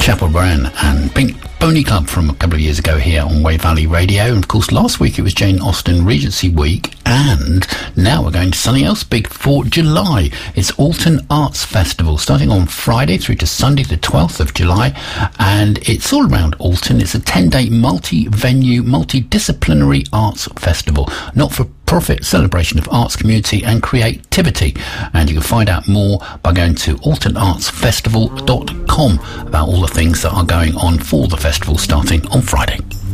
Chapel Brown and Pink Pony Club from a couple of years ago here on Wave Valley Radio. And of course, last week it was Jane Austen Regency Week, and now we're going to something else big for July. It's Alton Arts Festival, starting on Friday through to Sunday the 12th of July, and it's all around Alton. It's a 10-day multi-venue, multidisciplinary arts festival, not-for-profit celebration of arts, community and creativity. And you can find out more by going to altonartsfestival.com about all the things that are going on for the festival starting on Friday.